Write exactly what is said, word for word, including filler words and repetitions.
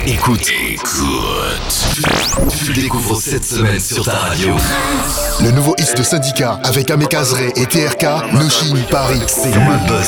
Écoute. Écoute. Tu découvres cette semaine sur ta radio. Le nouveau hit de Syndicat avec Amé Kazré et T R K, Noshin Paris. C'est le buzz